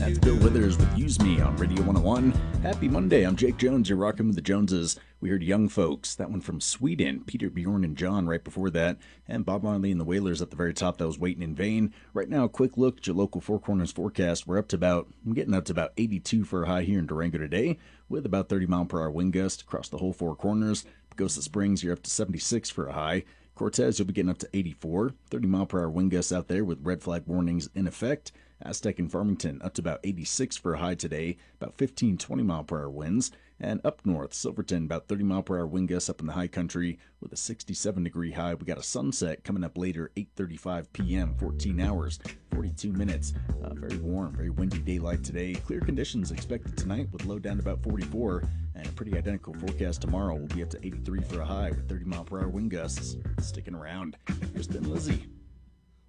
That's Bill Withers with Use Me on Radio 101. Happy Monday. I'm Jake Jones. You're rocking with the Joneses. We heard Young Folks. That one from Sweden. Peter, Bjorn, and John right before that. And Bob Marley and the Wailers at the very top. That was Waiting in Vain. Right now, a quick look at your local Four Corners forecast. We're getting up to about 82 for a high here in Durango today, with about 30-mile-per-hour wind gust across the whole Four Corners. Pagosa Springs, you're up to 76 for a high. Cortez, you'll be getting up to 84, 30-mile-per-hour wind gusts out there with red flag warnings in effect. Aztec and Farmington up to about 86 for a high today, about 15, 20-mile-per-hour winds. And up north, Silverton, about 30-mile-per-hour wind gusts up in the high country with a 67-degree high. We got a sunset coming up later, 8:35 p.m., 14 hours, 42 minutes. Very warm, very windy daylight today. Clear conditions expected tonight with low down to about 44. And a pretty identical forecast tomorrow. We'll be up to 83 for a high with 30-mile-per-hour wind gusts. Sticking around. Here's Thin Lizzy.